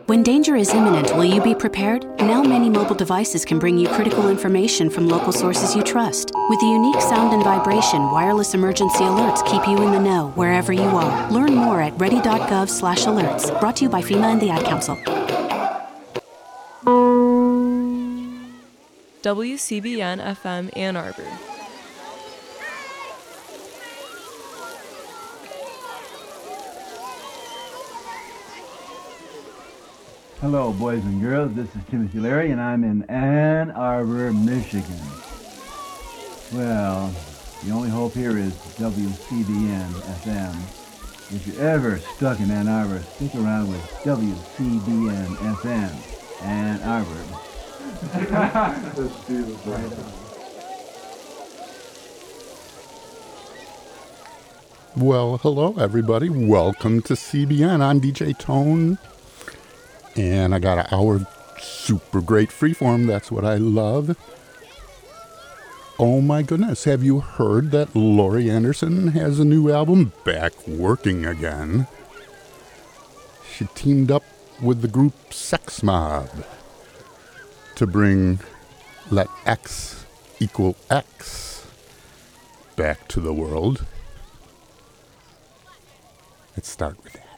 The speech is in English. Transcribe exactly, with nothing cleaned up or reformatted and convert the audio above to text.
When danger is imminent, will you be prepared? Now many mobile devices can bring you critical information from local sources you trust. With the unique sound and vibration, wireless emergency alerts keep you in the know wherever you are. Learn more at ready.gov slash alerts. Brought to you by FEMA and the Ad Council. W C B N F M Ann Arbor. Hello, boys and girls. This is Timothy Leary, and I'm in Ann Arbor, Michigan. Well, the only hope here is W C B N F M. If you're ever stuck in Ann Arbor, stick around with W C B N F M, Ann Arbor. That's beautiful. Right on. Well, hello, everybody. Welcome to C B N. I'm D J Tone. And I got an hour of super great freeform. That's what I love. Oh my goodness. Have you heard that Laurie Anderson has a new album back working again? She teamed up with the group Sex Mob to bring Let X Equal X back to the world. Let's start with that.